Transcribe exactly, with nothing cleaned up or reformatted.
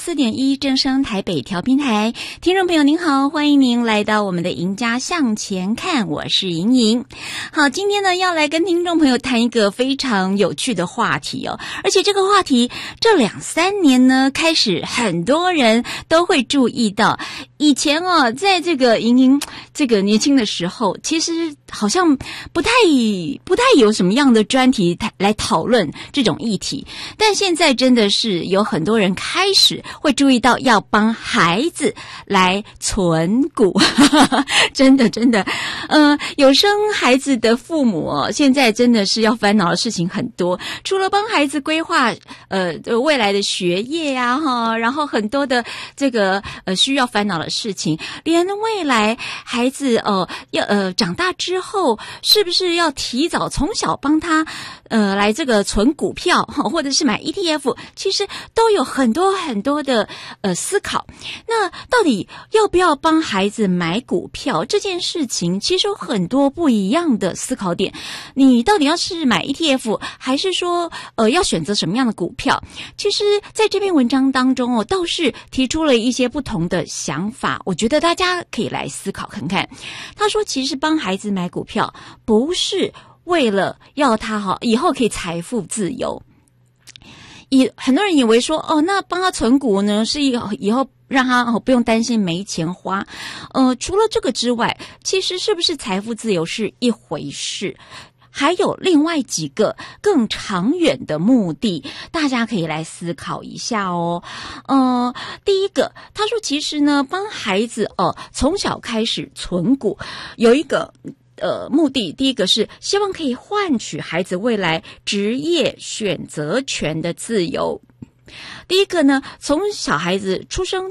四点一正声台北调频台，听众朋友您好，欢迎您来到我们的赢家向前看，我是莹莹。好，今天呢要来跟听众朋友谈一个非常有趣的话题哦，而且这个话题这两三年呢开始很多人都会注意到。以前哦，在这个莹莹这个年轻的时候，其实好像不太不太有什么样的专题来讨论这种议题，但现在真的是有很多人开始会注意到要帮孩子来存股，真的真的，呃，有生孩子的父母哦，现在真的是要烦恼的事情很多，除了帮孩子规划呃未来的学业呀、啊、哈，然后很多的这个呃需要烦恼的事情，连未来孩子呃要呃长大之后是不是要提早从小帮他呃来这个存股票或者是买 E T F， 其实都有很多很多的呃思考。那到底要不要帮孩子买股票这件事情，其实有很多不一样的思考点。你到底要是买 E T F， 还是说呃要选择什么样的股票？其实在这篇文章当中哦，倒是提出了一些不同的想法，我觉得大家可以来思考看看。他说其实帮孩子买股票不是为了要他哈以后可以财富自由，以很多人以为说哦，那帮他存股呢是以后以后让他哦不用担心没钱花。呃，除了这个之外，其实是不是财富自由是一回事，还有另外几个更长远的目的，大家可以来思考一下哦。呃，第一个，他说其实呢，帮孩子哦、呃、从小开始存股，有一个呃目的，第一个是希望可以换取孩子未来职业选择权的自由。第一个呢，从小孩子出生